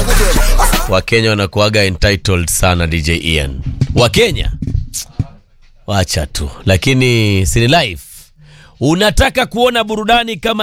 Wakenya wanakuaga entitled sana DJ Ian. Wakenya wacha tu, lakini si life. Unataka kuona burudani kama